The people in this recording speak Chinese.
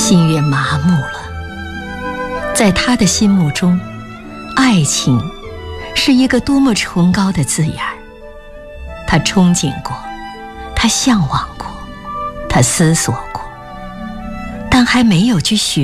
心悦麻木了。在他的心目中，爱情是一个多么崇高的字眼儿。他憧憬过，他向往过，他思索过，但还没有去寻